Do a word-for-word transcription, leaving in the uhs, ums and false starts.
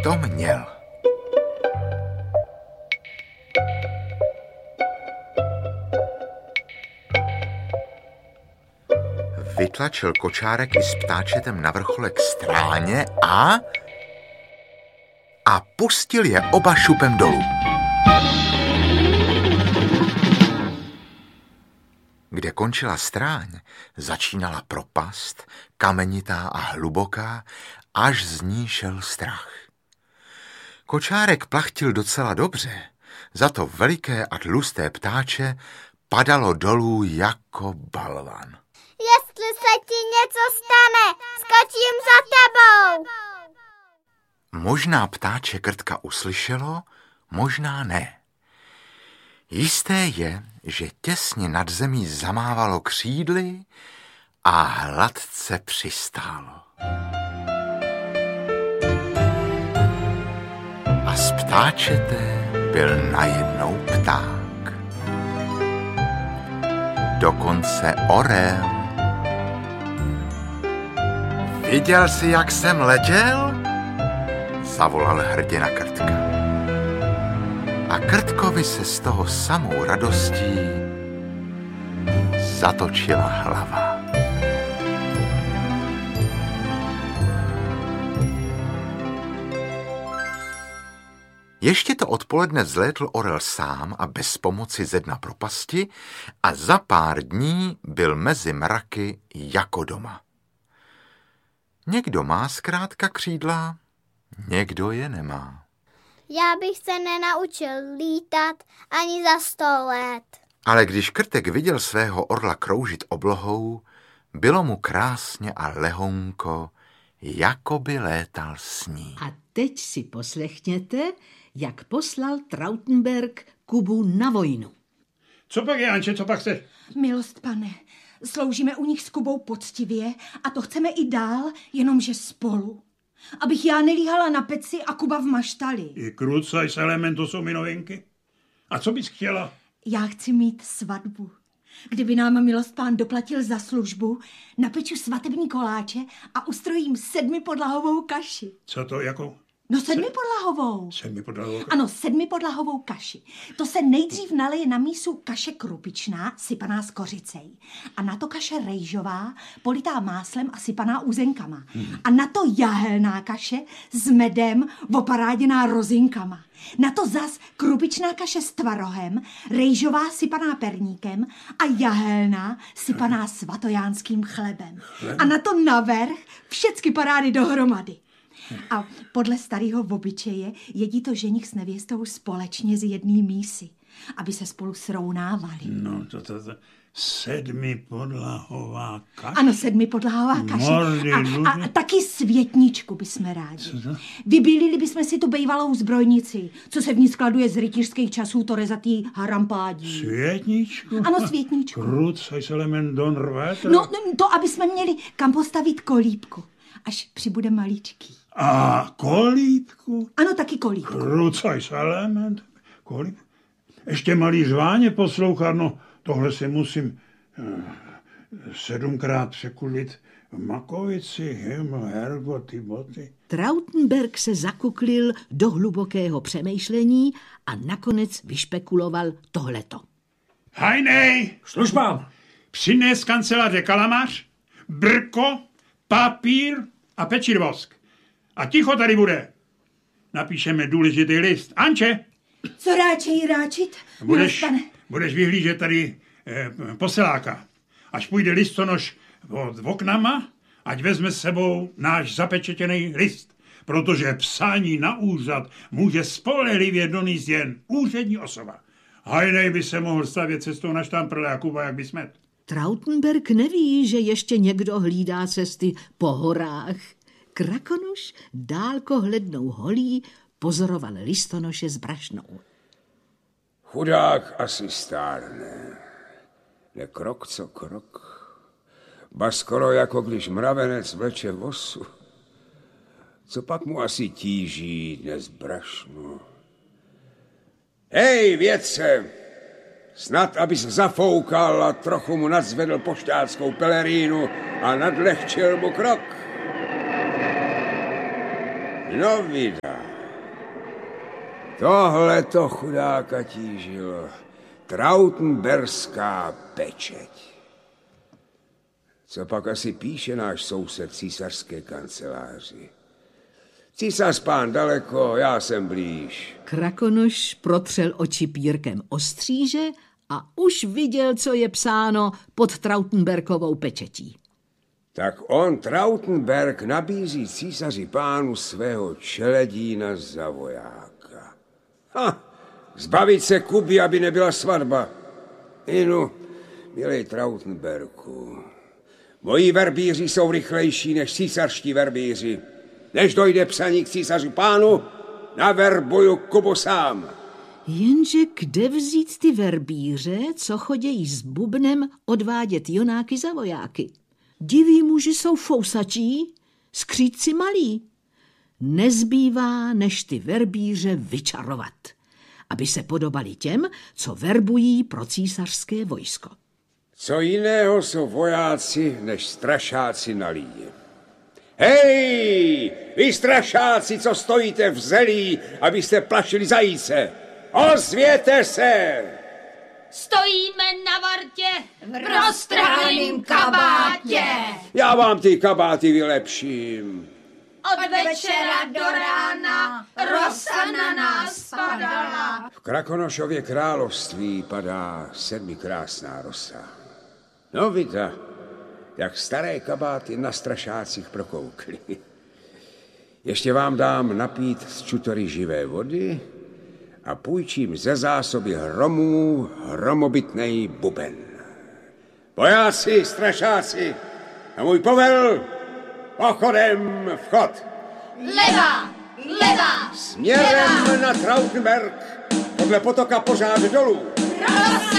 to měl. Vytlačil kočárek i s ptáčetem na vrcholek stráně a... a pustil je oba šupem dolů. Kde končila stráň, začínala propast, kamenitá a hluboká, až z ní šel strach. Kočárek plachtil docela dobře, za to veliké a tlusté ptáče padalo dolů jako balvan. Jestli se ti něco stane, skočím za tebou. Možná ptáče Krtka uslyšelo, možná ne. Jisté je, že těsně nad zemí zamávalo křídly a hladce přistálo. A z ptáčete byl najednou pták. Dokonce orel. Viděl jsi, jak jsem letěl? Zavolal hrdina Krtka. A Krtkovi se z toho samou radostí zatočila hlava. Ještě to odpoledne vzlétl orel sám a bez pomoci ze dna propasti a za pár dní byl mezi mraky jako doma. Někdo má zkrátka křídla, někdo je nemá. Já bych se nenaučil lítat ani za sto let. Ale když Krtek viděl svého orla kroužit oblohou, bylo mu krásně a lehonko, jako by létal s ní. A teď si poslechněte, jak poslal Trautenberg Kubu na vojnu. Co pak je, Anče, co pak chceš? Milost, pane, sloužíme u nich s Kubou poctivě a to chceme i dál, jenomže spolu. Abych já nelíhala na peci a Kuba v maštali. I Krucaj s Element, to jsou mi novinky. A co bys chtěla? Já chci mít svatbu. Kdyby nám milost pán doplatil za službu, napeču svatební koláče a ustrojím sedmipodlahovou kaši. Co to jako? No sedmipodlahovou. Sedmipodlahovou kaši? Ano, sedmipodlahovou kaši. To se nejdřív naleje na mísu kaše krupičná, sypaná s kořicej. A na to kaše rejžová, politá máslem a sypaná úzenkama. Hmm. A na to jahelná kaše s medem, oparáděná rozinkama. Na to zas krupičná kaše s tvarohem, rejžová sypaná perníkem a jahelná sypaná svatojánským chlebem. A na to navrch všecky parády dohromady. A podle starého obyčeje jedí to ženich s nevěstou společně z jedné mísy, aby se spolu srovnávali. No, to, to, to sedmipodlahová kaše. Ano, sedmipodlahová kaše. A, a, a taky světničku bychom rádi. Vybílili bychom si tu bejvalou zbrojnici, co se v ní skladuje z rytířských časů to rezatý harampádí. Světničku? Ano, světničku. Krucaj s Element Don Rvétr. No, to, aby jsme měli kam postavit kolíbku, až přibude maličký. A kolíbku? Ano, taky kolíbku. Krucaj s Element, kolíbku. Ještě malý řváně poslouchat, no tohle si musím uh, sedmkrát překulit v makovici, himmel, hergoty, boty. Trautenberg se zakuklil do hlubokého přemýšlení a nakonec vyšpekuloval tohleto. Hajnej! Službám! Přines kanceláře Kalamář, brko, papír a pečirvosk. A ticho tady bude. Napíšeme důležitý list. Anče! Co ráčejí ráčit? Budeš, budeš vyhlížet tady eh, poseláka. Až půjde listonoš od oknama, ať vezme s sebou náš zapečetěný list. Protože psání na úřad může spolehlivě donést jen úřední osoba. Hajnej by se mohl stavět cestou na Štamprle a Kuba jak by smet. Trautenberg neví, že ještě někdo hlídá cesty po horách. Krakonoš dálkohlednou holí pozoroval listonoše s brašnou. Chudák asi stárne. Ne krok co krok. Ba skoro jako když mravenec vleče vosu. Co pak mu asi tíží dnes brašnu? Hej, vědce! Snad, abys zafoukal a trochu mu nadzvedl pošťáckou pelerínu a nadlehčil mu krok. No vydá. Tohle to chudáka tížilo. Trautenberská pečeť. Co pak asi píše náš soused císařské kanceláři? Císař pán daleko, já jsem blíž. Krakonoš protřel oči pírkem ostříže a už viděl, co je psáno pod Trautenbergovou pečetí. Tak on, Trautenberg, nabízí císaři pánu svého čeledína za vojáka. Ha, zbavit se Kuby, aby nebyla svatba. Inu, milej Trautenberku, moji verbíři jsou rychlejší než císařští verbíři. Než dojde psaní k císaři pánu, naverbuju Kubu sám. Jenže kde vzít ty verbíře, co chodějí s bubnem odvádět jonáky za vojáky? Diví muži jsou fousačí, skřídci malí. Nezbývá, než ty verbíře vyčarovat, aby se podobali těm, co verbují pro císařské vojsko. Co jiného jsou vojáci, než strašáci na líně. Hej, vy strašáci, co stojíte v zelí, abyste plašili zajíce, ozvěte se! Stojíme na vartě v roztrhaném kabátě. Já vám ty kabáty vylepším. Od večera do rána rosa na nás padala. V Krakonošově království padá sedmikrásná rosa. No vidíte, jak staré kabáty na strašácích prokoukly. Ještě vám dám napít z čutory živé vody a půjčím ze zásoby hromů hromobytnej buben. Vojáci, strašáci, a můj povel, pochodem vchod. Leva, leva, Směrem leva. na Trautenberg, podle potoka pořád dolů. Rosa!